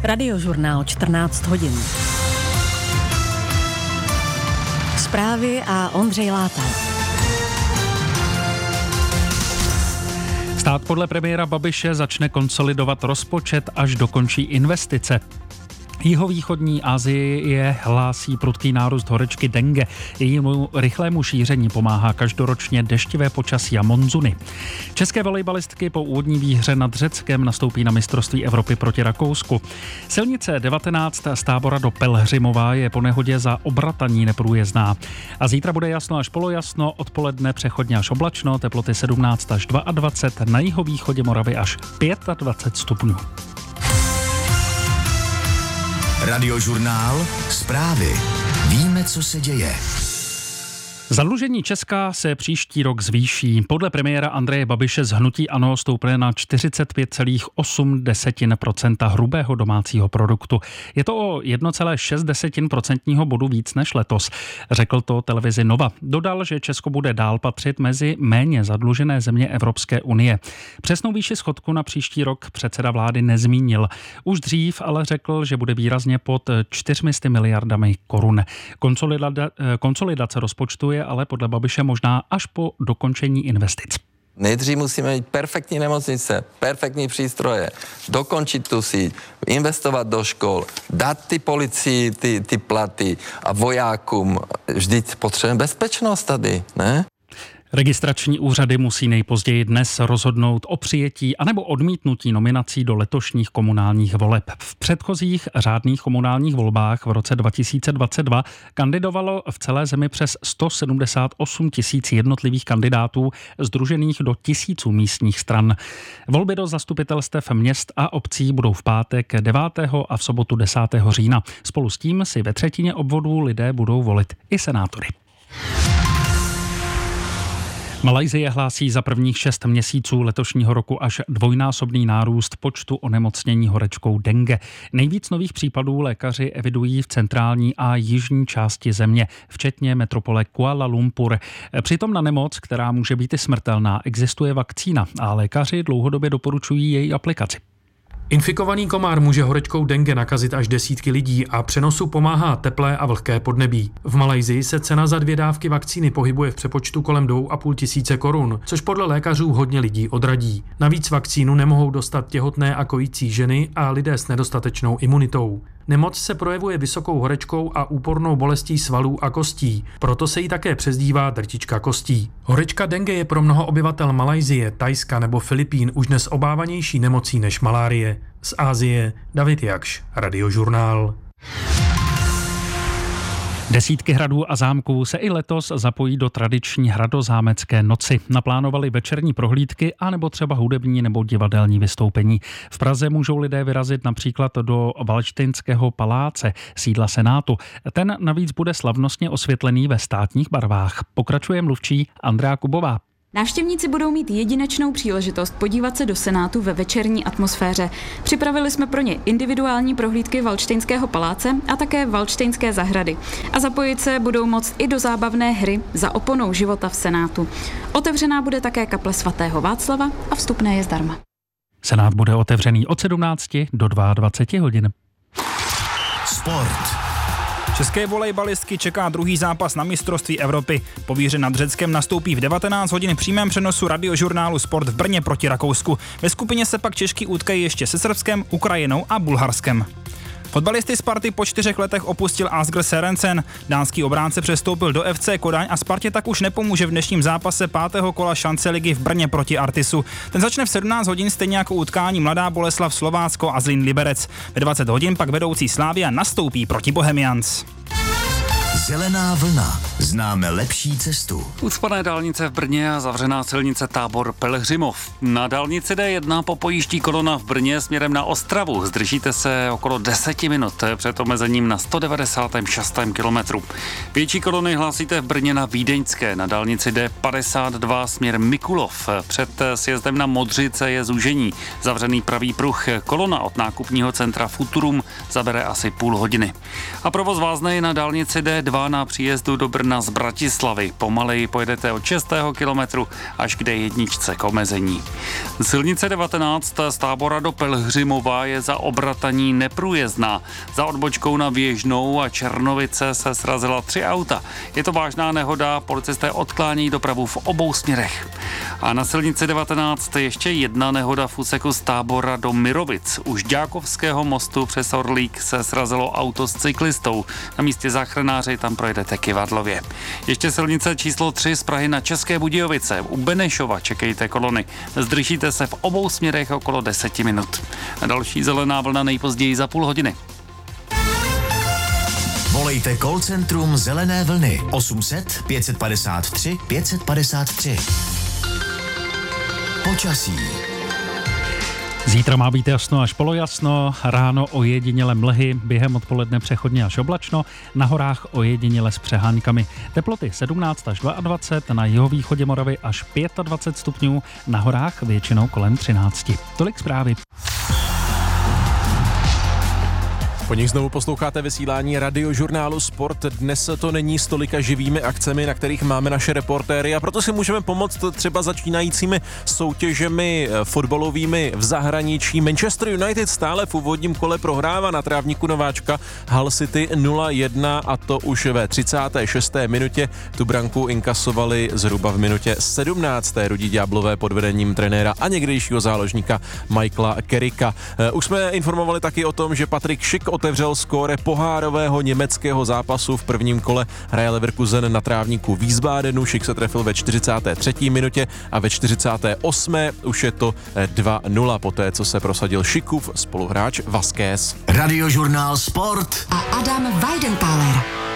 Radiožurnál 14 hodin. Zprávy a Ondřej Láta. Stát podle premiéra Babiše začne konsolidovat rozpočet, až dokončí investice. Jihovýchodní Asie hlásí prudký nárůst horečky dengue. Jejímu rychlému šíření pomáhá každoročně deštivé počasí a monzuny. České volejbalistky po úvodní výhře nad Řeckem nastoupí na mistrovství Evropy proti Rakousku. Silnice 19 z Tábora do Pelhřimova je po nehodě za Obrataní neprůjezdná. A zítra bude jasno až polojasno, odpoledne přechodně až oblačno, teploty 17 až 22, na jihovýchodě Moravy až 25 stupňů. Radiožurnál, zprávy. Víme, co se děje. Zadlužení Česka se příští rok zvýší. Podle premiéra Andreje Babiše z hnutí ANO stoupne na 45,8% hrubého domácího produktu. Je to o 1,6% bodu víc než letos. Řekl to televizi Nova. Dodal, že Česko bude dál patřit mezi méně zadlužené země Evropské unie. Přesnou výši schodku na příští rok předseda vlády nezmínil. Už dřív ale řekl, že bude výrazně pod 400 miliardami korun. Konsolidace rozpočtu je ale podle Babiše možná až po dokončení investic. Nejdřív musíme mít perfektní nemocnice, perfektní přístroje, dokončit tu síť, investovat do škol, dát ty policii ty platy a vojákům. Vždyť potřebujeme bezpečnost tady, ne? Registrační úřady musí nejpozději dnes rozhodnout o přijetí anebo odmítnutí nominací do letošních komunálních voleb. V předchozích řádných komunálních volbách v roce 2022 kandidovalo v celé zemi přes 178 000 jednotlivých kandidátů sdružených do tisíců místních stran. Volby do zastupitelstev měst a obcí budou v pátek 9. a v sobotu 10. října. Spolu s tím si ve třetině obvodů lidé budou volit i senátory. Malajsie hlásí za prvních 6 měsíců letošního roku až dvojnásobný nárůst počtu onemocnění horečkou dengue. Nejvíc nových případů lékaři evidují v centrální a jižní části země, včetně metropole Kuala Lumpur. Přitom na nemoc, která může být i smrtelná, existuje vakcína a lékaři dlouhodobě doporučují její aplikaci. Infikovaný komár může horečkou dengue nakazit až desítky lidí a přenosu pomáhá teplé a vlhké podnebí. V Malajsii se cena za 2 dávky vakcíny pohybuje v přepočtu kolem 2 500 korun, což podle lékařů hodně lidí odradí. Navíc vakcínu nemohou dostat těhotné a kojící ženy a lidé s nedostatečnou imunitou. Nemoc se projevuje vysokou horečkou a úpornou bolestí svalů a kostí, proto se jí také přezdívá drtička kostí. Horečka dengue je pro mnoho obyvatel Malajsie, Thajska nebo Filipín už dnes obávanější nemocí než malárie. Z Asie David Jakš, Radiožurnál. Desítky hradů a zámků se i letos zapojí do tradiční hradozámecké noci. Naplánovali večerní prohlídky anebo třeba hudební nebo divadelní vystoupení. V Praze můžou lidé vyrazit například do Valdštejnského paláce, sídla Senátu. Ten navíc bude slavnostně osvětlený ve státních barvách. Pokračuje mluvčí Andrea Kubová. Návštěvníci budou mít jedinečnou příležitost podívat se do Senátu ve večerní atmosféře. Připravili jsme pro ně individuální prohlídky Valdštejnského paláce a také Valdštejnské zahrady. A zapojit se budou moct i do zábavné hry Za oponou života v Senátu. Otevřená bude také kaple svatého Václava a vstupné je zdarma. Senát bude otevřený od 17 do 22 hodin. Sport. České volejbalistky čeká druhý zápas na mistrovství Evropy. Po výhře nad Řeckem nastoupí v 19 hodin v přímém přenosu Radiožurnálu Sport v Brně proti Rakousku. Ve skupině se pak Češky utkají ještě se Srbskem, Ukrajinou a Bulharskem. Fotbalisty Sparty po 4 letech opustil Asger Sørensen. Dánský obránce přestoupil do FC Kodaň a Spartě tak už nepomůže v dnešním zápase 5. kola šance ligy v Brně proti Artisu. Ten začne v 17 hodin stejně jako utkání Mladá Boleslav Slovácko a Zlín Liberec. Ve 20 hodin pak vedoucí Slavia nastoupí proti Bohemians. Zelená vlna. Známe lepší cestu. Ucpané dálnice v Brně a zavřená silnice Tábor Pelhřimov. Na dálnici D1 popojíždí kolona v Brně směrem na Ostravu. Zdržíte se okolo 10 minut před omezením na 196. kilometru. Větší kolony hlásíte v Brně na Vídeňské. Na dálnici D52 směr Mikulov. Před sjezdem na Modřice je zúžení. Zavřený pravý pruh. Kolona od nákupního centra Futurum zabere asi půl hodiny. A provoz vázne na dálnici D2 2 na příjezdu do Brna z Bratislavy. Pomaleji pojedete od 6. kilometru až k D1 k omezení. Silnice 19 z Tábora do Pelhřimova je za obrataní neprůjezdná. Za odbočkou na Běžnou a Černovice se srazila 3 auta. Je to vážná nehoda, policisté odklání dopravu v obou směrech. A na silnici 19 ještě jedna nehoda v úseku z Tábora do Mirovic. U Žďákovského mostu přes Orlík se srazilo auto s cyklistou. Na místě záchranáři tam projedete kyvadlově. Ještě silnice číslo 3 z Prahy na České Budějovice. U Benešova čekejte kolony. Zdržíte se v obou směrech okolo 10 minut. A další zelená vlna nejpozději za půl hodiny. Volejte call centrum Zelené vlny 800 553 553. Počasí. Zítra má být jasno až polojasno, ráno ojediněle mlhy, během odpoledne přechodně až oblačno, na horách ojediněle s přehánkami. Teploty 17 až 22, na jihovýchodě Moravy až 25 stupňů, na horách většinou kolem 13. Tolik zprávy. Po nich znovu posloucháte vysílání radiožurnálu Sport. Dnes to není s tolika živými akcemi, na kterých máme naše reportéry, a proto si můžeme pomoct třeba začínajícími soutěžemi fotbalovými v zahraničí. Manchester United stále v úvodním kole prohrává na trávníku nováčka Hull City 0-1, a to už ve 36. minutě. Tu branku inkasovali zhruba v minutě 17. Rudí ďáblové pod vedením trenéra a někdejšího záložníka Michaela Carricka. Už jsme informovali taky o tom, že Patrik Schick otevřel skóre pohárového německého zápasu. V prvním kole hraje Leverkusen na trávníku Wiesbadenu. Schick se trefil ve 43. minutě a ve 48. už je to 2-0 poté, co se prosadil Schickův spoluhráč Vázquez. Radiožurnál Sport A Adam Weidenthaler.